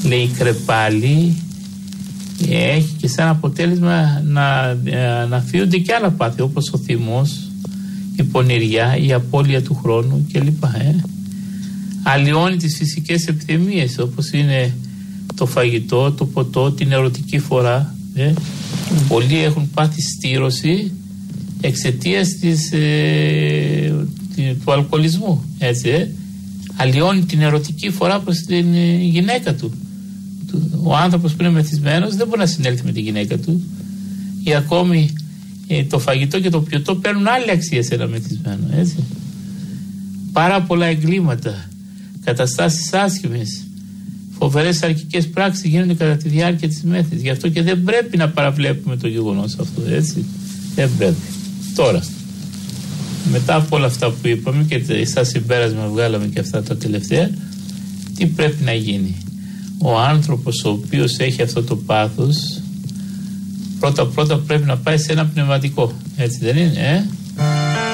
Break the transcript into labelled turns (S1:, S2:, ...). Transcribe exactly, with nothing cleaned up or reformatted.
S1: λέει κρεπάλι, έχει και σαν αποτέλεσμα να, να φύγονται και άλλα πάθη, όπως ο θυμός, η πονηριά, η απώλεια του χρόνου κλπ. Ε. Αλλοιώνει τις φυσικές επιθυμίες, όπως είναι το φαγητό, το ποτό, την ερωτική φορά. Ε. Mm. Πολλοί έχουν πάθει στήρωση εξαιτίας της, ε, του αλκοολισμού. Έτσι, ε. Αλλοιώνει την ερωτική φορά προς την ε, γυναίκα του. Ο άνθρωπος που είναι μεθυσμένος δεν μπορεί να συνέλθει με τη γυναίκα του, ή ακόμη ε, το φαγητό και το πιωτό παίρνουν άλλη αξία σε ένα μεθυσμένο. Έτσι. Πάρα πολλά εγκλήματα, καταστάσεις άσχημες, φοβερές αρκικές πράξεις γίνονται κατά τη διάρκεια της μέθης. Γι' αυτό και δεν πρέπει να παραβλέπουμε το γεγονός αυτό. Έτσι. Δεν πρέπει. Τώρα, μετά από όλα αυτά που είπαμε και σαν συμπέρασμα βγάλαμε και αυτά τα τελευταία, τι πρέπει να γίνει? Ο άνθρωπος ο οποίος έχει αυτό το πάθος πρώτα πρώτα πρέπει να πάει σε ένα πνευματικό, έτσι δεν είναι? Ε?